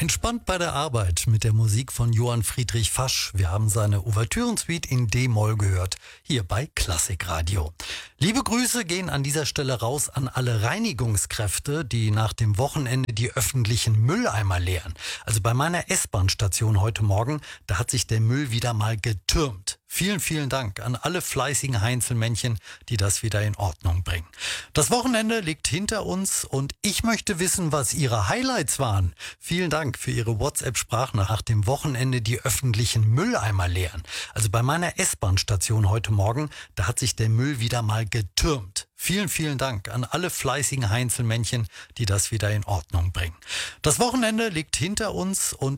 Entspannt bei der Arbeit mit der Musik von Johann Friedrich Fasch. Wir haben seine Ouvertürensuite in D-Moll gehört, hier bei Klassikradio. Liebe Grüße gehen an dieser Stelle raus an alle Reinigungskräfte, die nach dem Wochenende die öffentlichen Mülleimer leeren. Also bei meiner S-Bahn-Station heute Morgen, da hat sich der Müll wieder mal getürmt. Vielen, vielen Dank an alle fleißigen Heinzelmännchen, die das wieder in Ordnung bringen. Das Wochenende liegt hinter uns und ich möchte wissen, was Ihre Highlights waren. Vielen Dank für Ihre WhatsApp-Sprachnachricht nach dem Wochenende die öffentlichen Mülleimer leeren. Also bei meiner S-Bahn-Station heute Morgen, da hat sich der Müll wieder mal getürmt. Vielen, vielen Dank an alle fleißigen Heinzelmännchen, die das wieder in Ordnung bringen. Das Wochenende liegt hinter uns und